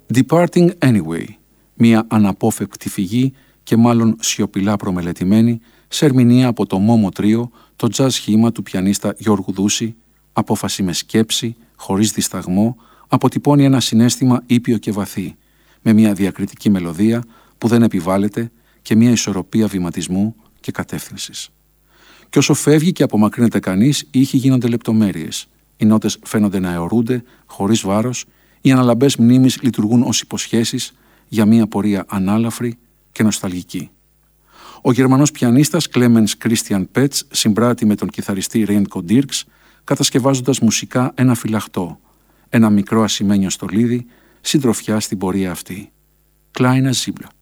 Departing Anyway, μια αναπόφευκτη φυγή και μάλλον σιωπηλά προμελετημένη, σε ερμηνεία από το Μόμο Τρίο, το jazz σχήμα του πιανίστα Γιώργου Δούση, απόφαση με σκέψη, χωρίς δισταγμό, αποτυπώνει ένα συναίσθημα ήπιο και βαθύ, με μια διακριτική μελωδία που δεν επιβάλλεται και μια ισορροπία βηματισμού και κατεύθυνσης. Και όσο φεύγει και απομακρύνεται κανείς, οι ήχοι γίνονται λεπτομέρειες. Οι νότες φαίνονται να αιωρούνται, χωρίς βάρος, οι αναλαμπές μνήμης λειτουργούν ως υποσχέσεις για μια πορεία ανάλαφρη και νοσταλγική. Ο Γερμανός πιανίστας Clemens Christian Petz συμπράττει με τον κιθαριστή Renko Dirks, κατασκευάζοντας μουσικά ένα φυλαχτό, ένα μικρό ασημένιο στολίδι, συντροφιά στην πορεία αυτή. Kleine Zibler.